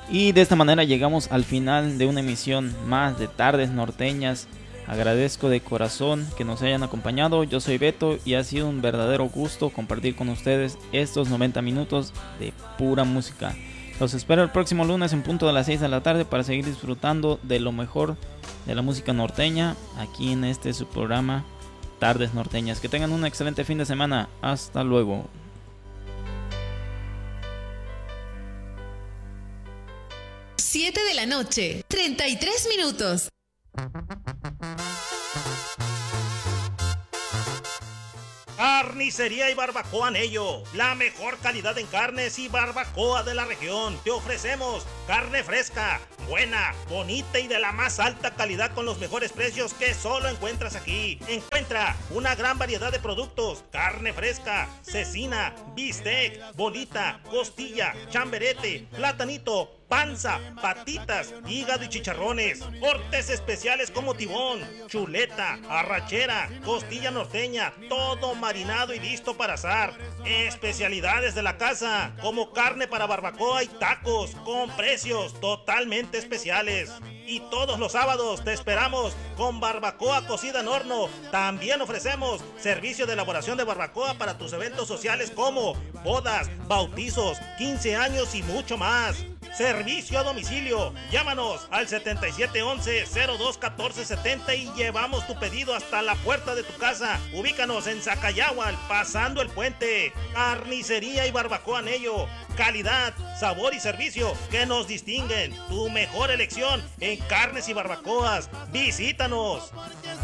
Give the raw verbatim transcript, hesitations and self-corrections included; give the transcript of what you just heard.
Y de esta manera llegamos al final de una emisión más de Tardes Norteñas. Agradezco de corazón que nos hayan acompañado. Yo soy Beto y ha sido un verdadero gusto compartir con ustedes estos noventa minutos de pura música. Los espero el próximo lunes en punto de las seis de la tarde para seguir disfrutando de lo mejor de la música norteña aquí en este su programa Tardes Norteñas. Que tengan un excelente fin de semana. Hasta luego. siete de la noche, treinta y tres minutos. Carnicería y Barbacoa Anello, la mejor calidad en carnes y barbacoa de la región. Te ofrecemos carne fresca, buena, bonita y de la más alta calidad con los mejores precios que solo encuentras aquí. Encuentra una gran variedad de productos: carne fresca, cecina, bistec, bolita, costilla, chamberete, platanito, panza, patitas, hígado y chicharrones, cortes especiales como tibón, chuleta, arrachera, costilla norteña, todo marinado y listo para asar. Especialidades de la casa como carne para barbacoa y tacos con precios totalmente especiales. Y todos los sábados te esperamos con barbacoa cocida en horno. También ofrecemos servicio de elaboración de barbacoa para tus eventos sociales como bodas, bautizos, quince años y mucho más. Servicio a domicilio. Llámanos al setenta y siete once, cero dos catorce setenta y llevamos tu pedido hasta la puerta de tu casa. Ubícanos en Zacayahual, pasando el puente. Carnicería y Barbacoa Anello. Calidad, sabor y servicio que nos distinguen. Tu mejor elección en carnes y barbacoas. Visítanos.